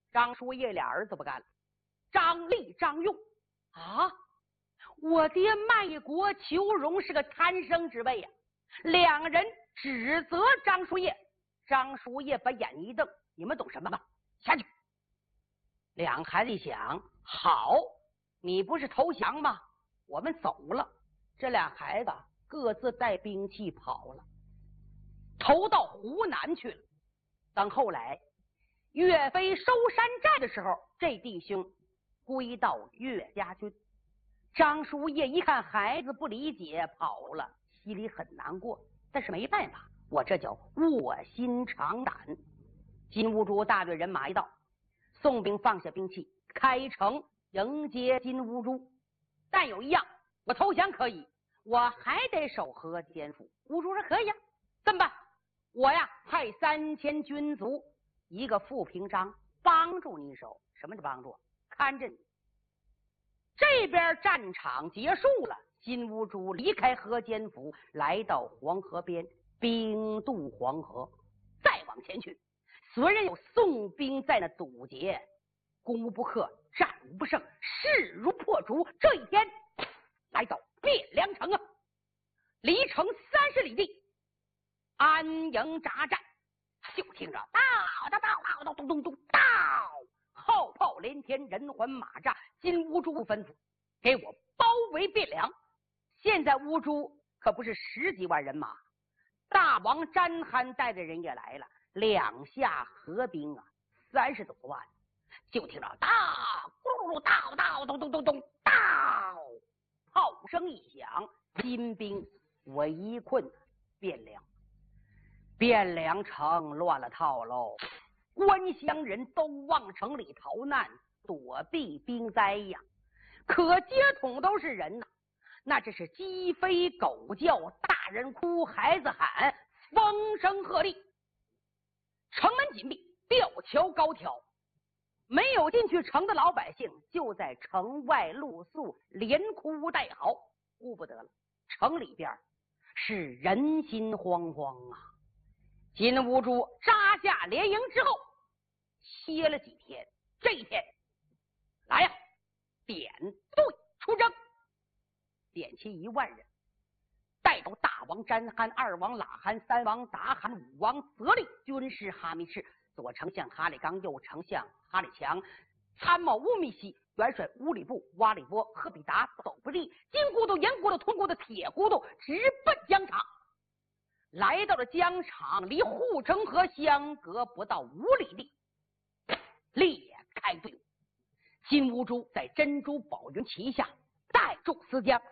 张叔夜俩儿子不干了，张立、张用啊，我爹卖国求荣是个贪生之辈呀！两人指责张叔夜，张叔夜把眼一瞪：“你们懂什么吗？下去！”两孩子一想，好，你不是投降吗？我们走了。这俩孩子各自带兵器跑了，投到湖南去了。等后来岳飞收山寨的时候，这弟兄归到岳家军。张叔夜一看孩子不理解跑了，心里很难过，但是没办法，我这叫卧薪尝胆。金兀术大队人马一到，宋兵放下兵器，开城迎接金兀术。但有一样，我投降可以，我还得守河间府。兀术说可以呀，这么办？我呀派3000军卒，一个副平章帮助你守。什么叫帮助？看着你。这边战场结束了，金兀术离开河间府，来到黄河边，兵渡黄河，再往前去。虽然有宋兵在那堵截，攻无不克，战无不胜，势如破竹。这一天来到汴梁城啊，离城30里地，安营扎寨。就听着咚咚咚咚，号炮连天，人环马扎。金兀术吩咐给我包围汴梁。现在兀术可不是10几万人马，大王詹憨带的人也来了，两下合兵啊，30多万。就听着咕噜噜咚咚咚咚，炮声一响，金兵围困汴梁。汴梁城乱了套喽，关乡人都往城里逃难，躲避兵灾呀。可街筒都是人呐，那这是鸡飞狗叫，大人哭，孩子喊，风声鹤唳。城门紧闭，吊桥高挑，没有进去城的老百姓就在城外露宿，连哭带嚎，顾不得了。城里边是人心惶惶啊。金兀术扎下连营之后，歇了几天，这一天来呀，点队出征，点齐1万人，带走大王詹憨、二王喇罕、三王达罕、五王则令，军师哈密赤，左丞相哈里刚，右丞相哈里强，参谋乌密西，元帅乌里布、瓦里波、赫比达、走不利，金骨头、银骨头、铜骨头、铁骨头，直奔疆场。来到了疆场，离护城河相隔不到5里地，列开队伍。金兀术在珍珠宝云旗下带众思将，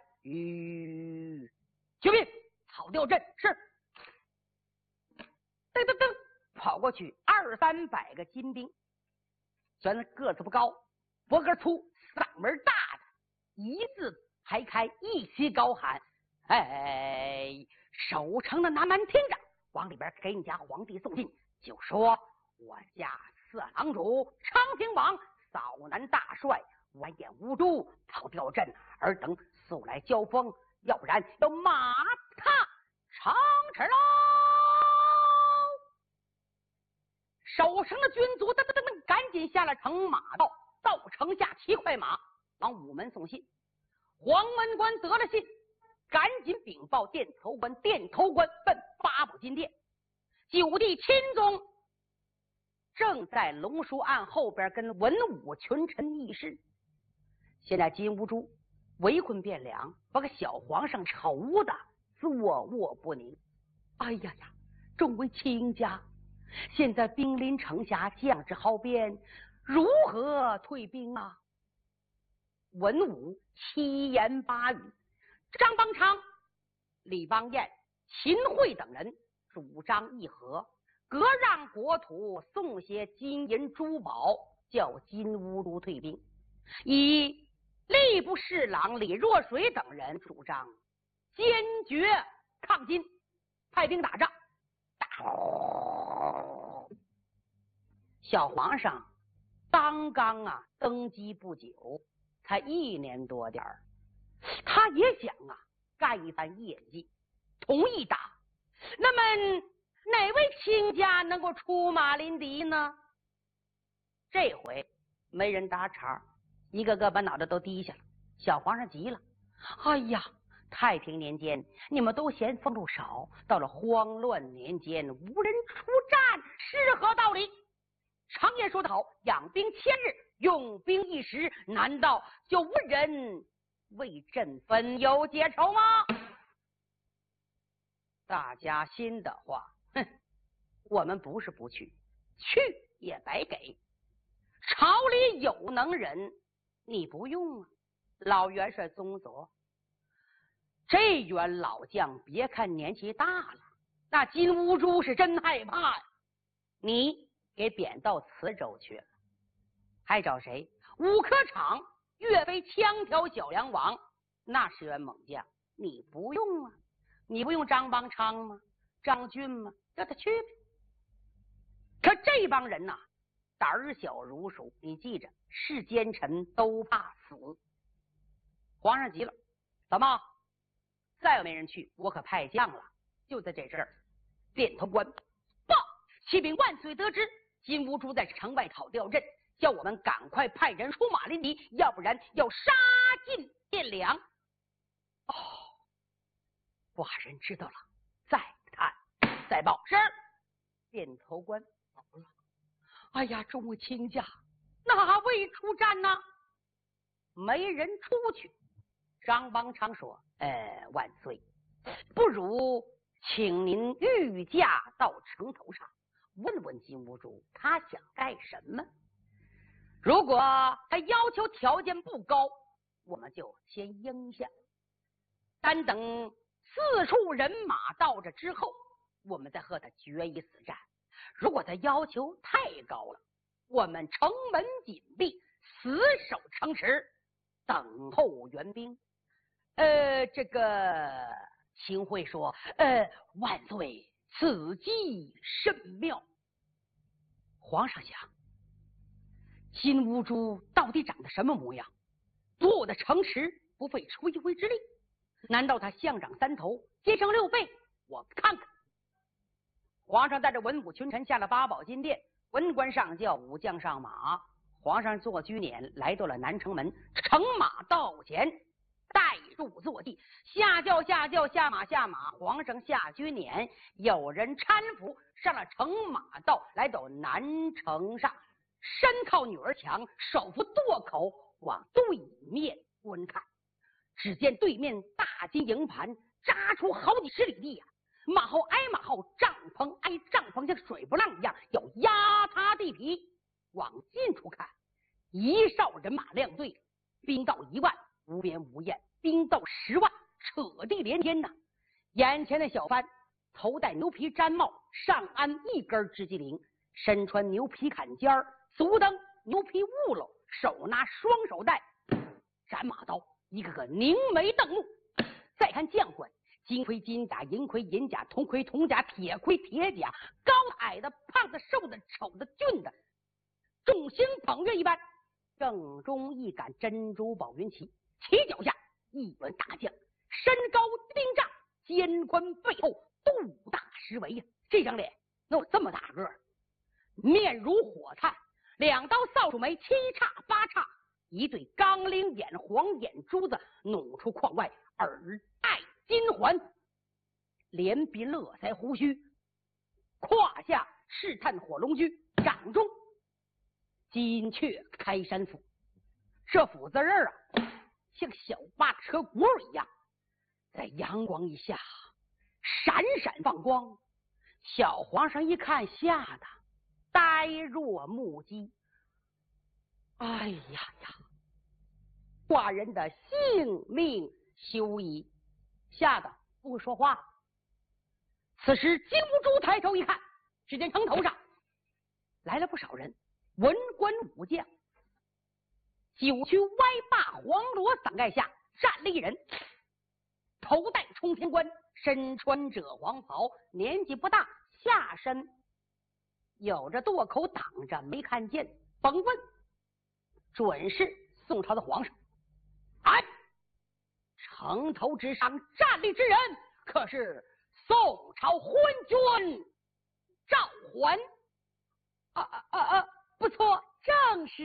救命！草调阵是。噔噔噔，跑过去200、300个金兵，全个子不高，脖根粗，嗓门大的，一字排开，一起高喊：“哎！守城的南蛮听着，往里边给你家皇帝送信，就说我家4郎主昌平王扫南大帅完颜兀术草调阵，尔等速来交锋，要不然要马踏长城喽！”守城的军卒噔噔噔噔，赶紧下了城马道，到城下骑快马往午门送信。黄门官得了信，赶紧禀报殿头官，殿头官奔八宝金殿。9弟钦宗正在龙书案后边跟文武群臣议事。现在金兀术围困汴梁，把个小皇上愁的坐卧不宁。哎呀呀，众位卿家，现在兵临城下，将至壕边，如何退兵啊？文武7言8语，张邦昌、李邦彦、秦桧等人主张议和，割让国土，送些金银珠宝，叫金兀术退兵。以吏部侍郎李若水等人主张坚决抗金，派兵打仗。小皇上刚刚登基不久，才1年多点儿，他也想干一番业绩，同意打。那么哪位卿家能够出马临敌呢？ 这回没人搭茬，一个个把脑袋都低下了。小皇上急了：“哎呀，太平年间你们都嫌俸禄少，到了慌乱年间无人出战，是何道理？常言说得好，养兵千日，用兵一时，难道就无人为朕分忧解愁吗？”大家心的话，哼，我们不是不去，去也白给。朝里有能人，你不用啊。老元帅宗泽，这员老将别看年纪大了，那金乌珠是真害怕呀。你给贬到磁州去了，还找谁？武科场岳飞枪挑小梁王，那是员猛将，你不用啊。你不用张邦昌吗？张俊吗？叫他去呗。可这帮人呐，胆儿小如鼠，你记着，世奸臣都怕死。皇上急了，怎么再有没人去？我可派将了。就在这阵儿，点头关报，启禀万岁，得知金兀术在城外讨吊阵，叫我们赶快派人出马临敌，要不然要杀进汴梁。哦，寡人知道了，再看再报。是。点头关走了。哎呀，众位卿家，哪位出战呢？没人出去。张邦昌说：“万岁，不如请您御驾到城头上，问问金兀术他想干什么。如果他要求条件不高，我们就先应下。单等四处人马到这之后，我们再和他决一死战。如果他要求太高了，我们城门紧闭，死守城池，等候援兵。”这个秦桧说：“万岁，此计甚妙。”皇上想，金兀术到底长得什么模样？夺我的城池不费吹灰之力，难道他象长三头，肩上6倍？我看看。皇上带着文武群臣下了八宝金殿，文官上轿，武将上马。皇上坐车辇来到了南城门，乘马到前，带入坐骑，下轿下轿，下马下马。皇上下车辇，有人搀扶上了乘马道，来到南城上，身靠女儿墙，手扶垛口，往对面观看。只见对面大金营盘扎出好几10里地呀，马后挨马后，帐篷挨帐篷，像水波浪一样要压塌地皮。往近处看，一哨人马亮队，兵到1万，无边无沿；兵到10万，扯地连天呐。眼前的小番头戴牛皮毡帽，上安1根直戟铃，身穿牛皮坎肩，足蹬牛皮兀篓，手拿双手带斩马刀，一个个凝眉瞪目。再看将官，金盔金甲，银盔银甲，铜盔铜甲，铁盔铁甲，高矮的、胖的、瘦的、丑的、俊的，众星捧月一般。正中一杆珍珠宝云旗，旗脚下一员大将，身高丁丈，肩宽背厚，肚大实围呀。这张脸能有这么大个儿，面如火炭，2刀扫帚眉，7叉8叉，一对钢铃眼，黄眼珠子弄出眶外，耳戴金环，连鬓络腮胡须，胯下试探火龙驹，掌中金雀开山斧。这斧子刃啊，像小巴车轱辘一样，在阳光一下闪闪放光。小皇上一看，吓得呆若木鸡。哎呀呀，寡人的性命休矣！吓得不会说话。此时金兀术抬头一看，只见城头上来了不少人，文官武将。九曲歪把黄罗伞盖下站了一人，头戴冲天冠，身穿赭黄袍，年纪不大，下身有着垛口挡着，没看见。甭问，准是宋朝的皇上。哎，城头之上站立之人，可是宋朝昏君赵桓。不错， 正是。